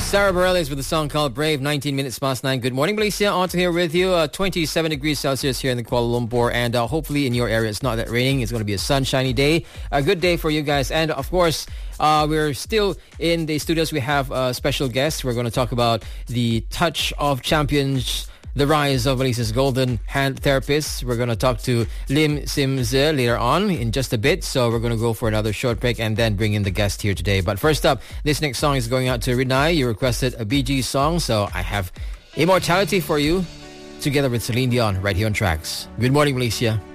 Sarah Bareilles with a song called Brave, 19 minutes past 9. Good morning, Malaysia. On to here with you. 27 degrees Celsius here in the Kuala Lumpur. And hopefully in your area it's not that raining. It's going to be a sunshiny day. A good day for you guys. And of course, we're still in the studios. We have a special guest. We're going to talk about the Touch of Champions, the rise of Malaysia's golden hand therapists. We're going to talk to Lim Sim Tze later on in just a bit. So we're going to go for another short break and then bring in the guest here today. But first up, this next song is going out to Rinai. You requested a Bee Gees song, so I have Immortality for you together with Celine Dion right here on Tracks. Good morning, Malaysia.